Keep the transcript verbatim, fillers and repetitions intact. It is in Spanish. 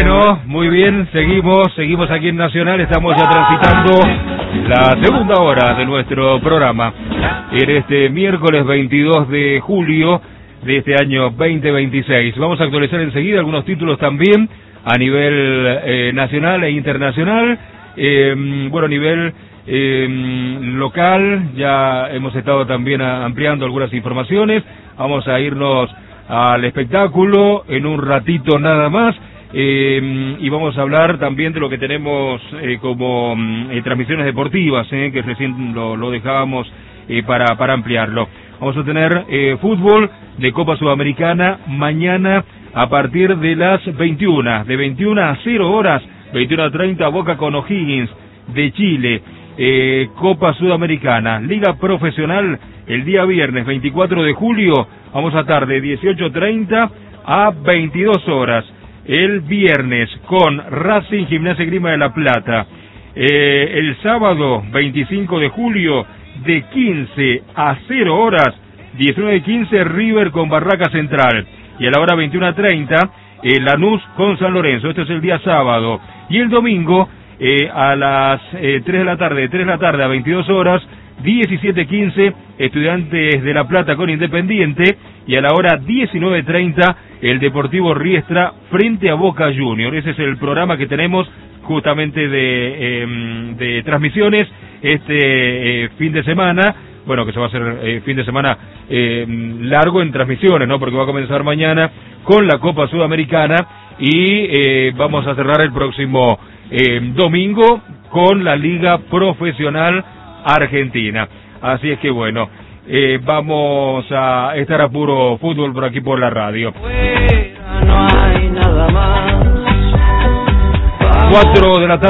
Bueno, muy bien, seguimos, seguimos aquí en Nacional, estamos ya transitando la segunda hora de nuestro programa en este miércoles veintidós de julio de este año veinte veintiséis. Vamos a actualizar enseguida algunos títulos también a nivel eh, nacional e internacional. Eh, bueno, a nivel eh, local ya hemos estado también ampliando algunas informaciones. Vamos a irnos al espectáculo en un ratito nada más. Eh, y vamos a hablar también de lo que tenemos eh, como eh, transmisiones deportivas, eh, que recién lo, lo dejábamos eh, para, para ampliarlo. Vamos a tener eh, fútbol de Copa Sudamericana mañana a partir de las veintiuna, de veintiuna a cero horas, veintiuna a treinta, Boca con O'Higgins de Chile. Eh, Copa Sudamericana, Liga Profesional, el día viernes veinticuatro de julio, vamos a estar de dieciocho treinta a veintidós horas. El viernes con Racing Gimnasia Grima de la Plata. Eh, el sábado veinticinco de julio de quince a cero horas, diecinueve quince River con Barraca Central. Y a la hora veintiuna a treinta, eh, Lanús con San Lorenzo. Este es el día sábado. Y el domingo eh, a las eh, tres de la tarde, de tres de la tarde a veintidós horas, diecisiete quince Estudiantes de La Plata con Independiente. Y a la hora diecinueve treinta, el Deportivo Riestra frente a Boca Juniors. Ese es el programa que tenemos justamente de, eh, de transmisiones este eh, fin de semana. Bueno, que se va a hacer eh, fin de semana eh, largo en transmisiones, ¿no? Porque va a comenzar mañana con la Copa Sudamericana y eh, vamos a cerrar el próximo eh, domingo con la Liga Profesional Argentina. Así es que bueno, eh, vamos a estar a puro fútbol por aquí por la radio. No hay nada más. Cuatro de la tarde.